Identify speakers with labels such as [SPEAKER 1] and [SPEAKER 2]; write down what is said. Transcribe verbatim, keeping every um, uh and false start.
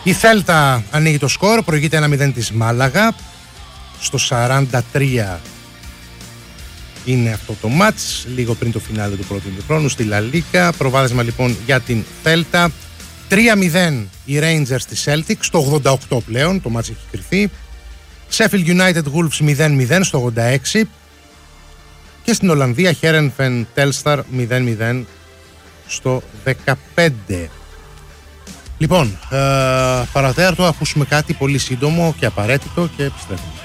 [SPEAKER 1] Η Θέλτα ανοίγει το σκορ, προηγείται ένα μηδέν της Μάλαγα. Στο σαράντα τρία είναι αυτό το μάτς, λίγο πριν το φινάλε του πρώτου ημιχρόνου στη Λα Λίγκα. Προβάδισμα λοιπόν για την Θέλτα. τρία μηδέν οι Rangers στη Celtic, στο ογδόντα οκτώ πλέον, το μάτς έχει κρυφθεί. Sheffield United Wolves μηδέν μηδέν στο ογδόντα έξι. Και στην Ολλανδία Heerenveen Telstar μηδέν μηδέν στο δεκαπέντε. Λοιπόν, ε, παρατέρτο, ακούσουμε κάτι πολύ σύντομο και απαραίτητο και επιστρέφουμε.